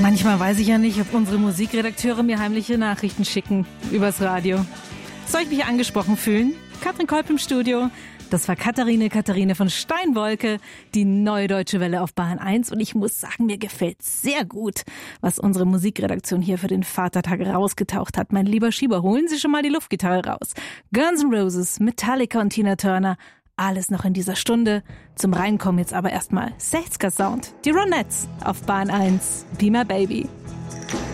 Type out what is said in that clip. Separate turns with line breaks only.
Manchmal weiß ich ja nicht, ob unsere Musikredakteure mir heimliche Nachrichten schicken übers Radio. Soll ich mich angesprochen fühlen? Katrin Kolb im Studio. Das war Katharine von Steinwolke, die Neue Deutsche Welle auf Bahn 1. Und ich muss sagen, mir gefällt sehr gut, was unsere Musikredaktion hier für den Vatertag rausgetaucht hat. Mein lieber Schieber, holen Sie schon mal die Luftgitarre raus. Guns N' Roses, Metallica und Tina Turner. Alles noch in dieser Stunde. Zum Reinkommen jetzt aber erstmal 60er Sound. Die Ronettes auf Bahn 1. Be My Baby.